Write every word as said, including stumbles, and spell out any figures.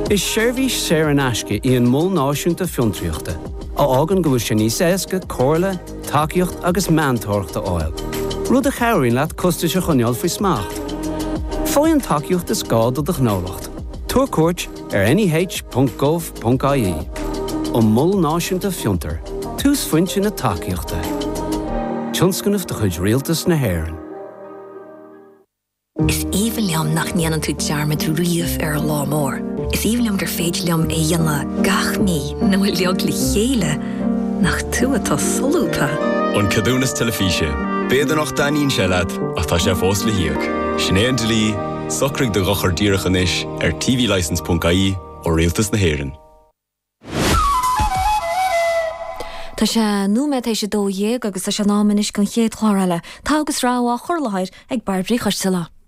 Is seirbhís sé an aisce í an mól náisiúnta fiontraíochta, a ágan go bhfuil sé níos éasca, comhairle, tacaíocht agus meántóireachta áil. Rud a chabhraíonn leat costaise chuneáil faoi smacht. Fáil an tacaíocht is gá do dhnálacht. Tuair cuairt ar n e h dot gov dot i e. Ó mól náisiúnta fiontar, tús foiinte na tacaíochta. Tionscanmh de chuid rialtas na hÉireann. Is even liam nach níanaan tú dearmid riamh ar lámór. Is even liam gur féidir liam é dhéanana gach mí nó leag le chéile nach tú atá solúta. An cadúnas telefíse, béidir nach daíonn sé leat ach tá sé fós le hiag. Sinéad de lí, socraigh de gachar díreachan is ar t v license dot i e ó rialtas na hÉireann. Tá sé númed é sé dó dhéag agus tá sé námanis gon chéad chláraile. Tá agus rá a chorlahaid ag bar bríchas sila.